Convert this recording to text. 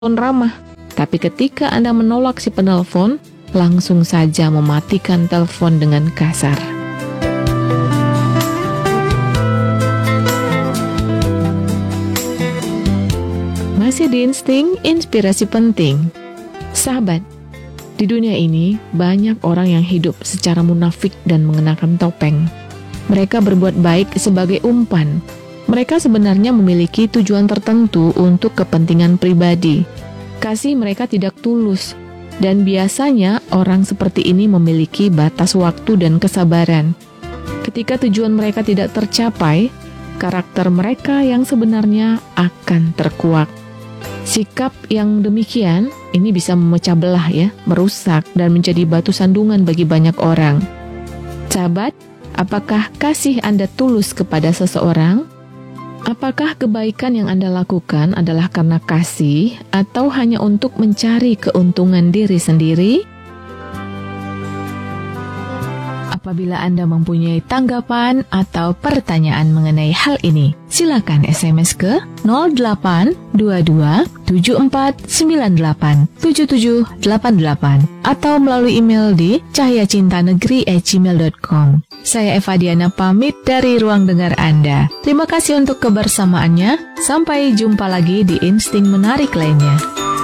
ramah. Tapi ketika Anda menolak si penelpon, langsung saja mematikan telepon dengan kasar. Masih di Insting, inspirasi penting. Sahabat, di dunia ini banyak orang yang hidup secara munafik dan mengenakan topeng. Mereka berbuat baik sebagai umpan. Mereka sebenarnya memiliki tujuan tertentu untuk kepentingan pribadi. Kasih mereka tidak tulus, dan biasanya orang seperti ini memiliki batas waktu dan kesabaran. Ketika tujuan mereka tidak tercapai, karakter mereka yang sebenarnya akan terkuak. Sikap yang demikian ini bisa memecah belah ya, merusak dan menjadi batu sandungan bagi banyak orang. Sahabat, apakah kasih Anda tulus kepada seseorang? Apakah kebaikan yang Anda lakukan adalah karena kasih atau hanya untuk mencari keuntungan diri sendiri? Apabila Anda mempunyai tanggapan atau pertanyaan mengenai hal ini, silakan SMS ke 0822-2498-7788 atau melalui email di cahayacintanegeri@gmail.com. Saya Eva Diana pamit dari Ruang Dengar Anda. Terima kasih untuk kebersamaannya. Sampai jumpa lagi di Insting Menarik lainnya.